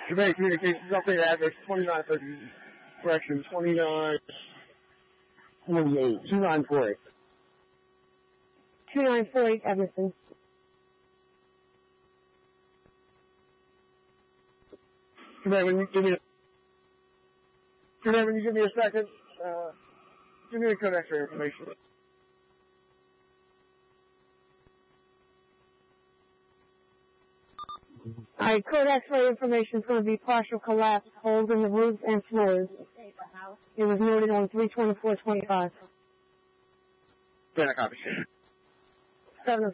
Convey communications update address 2930, correction 2948, 2948. 2948 Evanston. Convey, when you give me a second, give me the code X-ray information. Alright, code X-ray information is going to be partial collapse, holes in the roofs and floors. It was noted on 32425. Then I copy. 7